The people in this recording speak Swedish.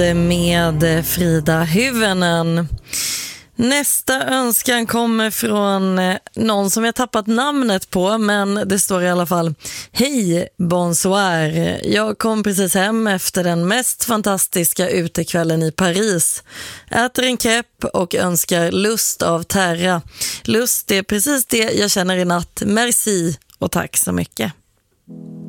med Frida Hyvönen. Nästa önskan kommer från någon som jag tappat namnet på, men det står i alla fall: Hej, bonsoir. Jag kom precis hem efter den mest fantastiska utekvällen i Paris. Äter en kepp och önskar lust av Terra. Lust är precis det jag känner i natt. Merci och tack så mycket.